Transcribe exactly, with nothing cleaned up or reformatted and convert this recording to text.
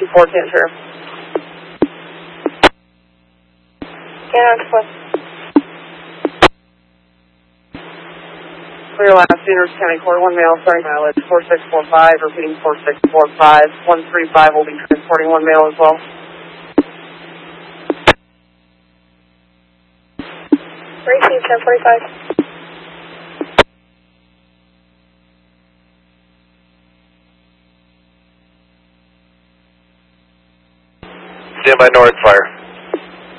two four to enter. Cancel. Clear last Sooners County Quarter one male, starting mileage four six four five, repeating four six four five, one three five will be transporting one male as well. Racing ten forty-five. Stand by north, fire.